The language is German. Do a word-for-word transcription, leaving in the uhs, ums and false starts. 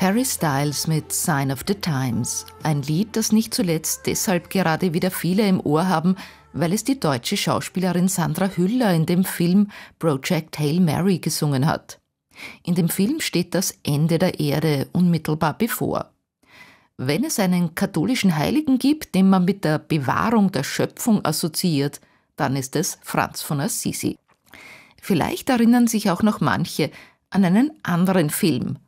Harry Styles mit Sign of the Times. Ein Lied, das nicht zuletzt deshalb gerade wieder viele im Ohr haben, weil es die deutsche Schauspielerin Sandra Hüller in dem Film Project Hail Mary gesungen hat. In dem Film steht das Ende der Erde unmittelbar bevor. Wenn es einen katholischen Heiligen gibt, den man mit der Bewahrung der Schöpfung assoziiert, dann ist es Franz von Assisi. Vielleicht erinnern sich auch noch manche an einen anderen Film,